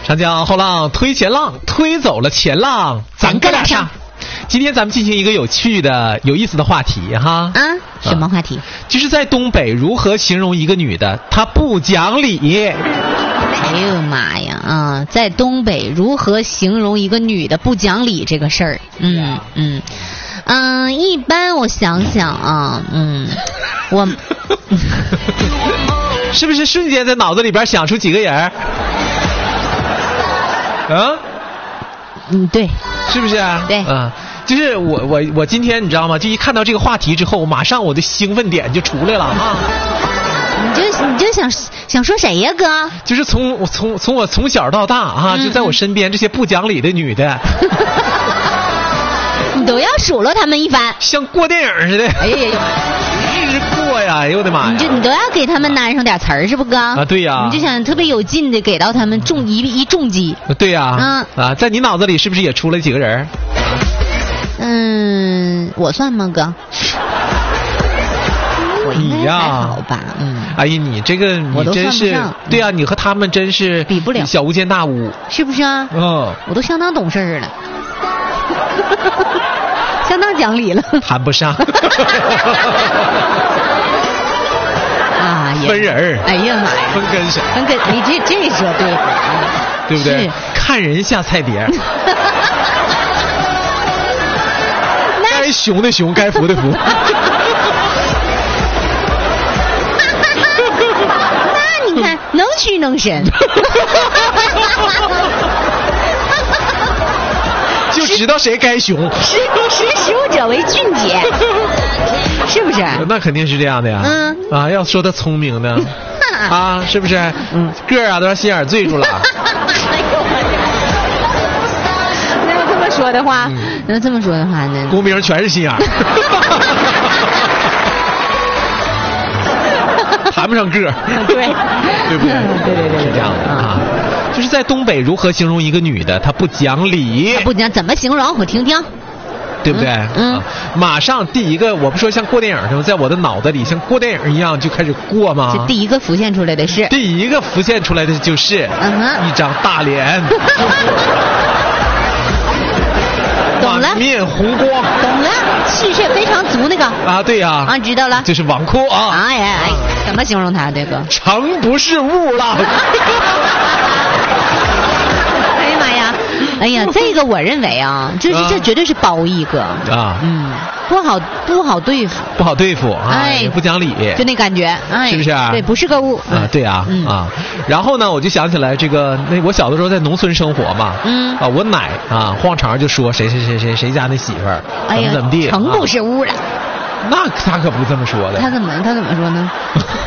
长江后浪推前浪，推走了前浪，咱哥俩上。今天咱们进行一个有趣的、有意思的话题哈。 什么话题？ 就是在东北如何形容一个女的她不讲理。 哎呦妈呀在东北如何形容一个女的不讲理这个事儿？一般我想想我是不是瞬间在脑子里边想出几个人？对，是不是？ 对， 就是我今天你知道吗？就一看到这个话题之后，马上我的兴奋点就出来了啊！ 你就想说谁呀，哥？ 就是从我从小到大就在我身边这些不讲理的女的， 你都要数落他们一番， 像过电影似的。 哎呀， 日过呀！哎呦我的妈呀！ 你都要给他们安上点词儿，是不哥？ 对呀。 你就想特别有劲的给到他们一重击。 对呀。在你脑子里是不是也出了几个人？ 我算吗，哥？ 你呀， 还好吧？ 哎呀，你这个你真是对呀，你和他们真是比不了， 小巫见大巫， 是不是啊？我都相当懂事了，相当讲理了， 谈不上。分人儿， 哎呀妈呀， 分根神， 分根，你这说对了， 对不对？看人下菜碟。该熊的熊，该服的服。 那你看，能屈能伸。 就知道谁该熊。 识物者为俊杰，是不是？ 那肯定是这样的呀。要说他聪明呢，是不是？个儿都让心眼醉住了。 那这么说的话呢？ 公明全是心眼儿，谈不上个儿，对不对？对，是这样的就是在东北如何形容一个女的她不讲理？ 不讲怎么形容？我听听， 对不对？马上第一个，我不说像过电影似的，在我的脑袋里像过电影一样就开始过吗？ 这第一个浮现出来的是？ 第一个浮现出来的就是一张大脸。 懂了， 面红光， 懂了，气势非常足那个对呀知道了， 就是王阔怎么形容他这个？ 成不是物了。 哎呀妈呀！哎呀，这个我认为这绝对是褒义哥不好对付， 不好对付不讲理， 就那感觉是不是？ 对，不是个物对啊然后呢，我就想起来这个，我小的时候在农村生活嘛，我奶晃肠就说谁家那媳妇儿怎么地， 成不是物了。 那他可不这么说的。 他怎么说呢？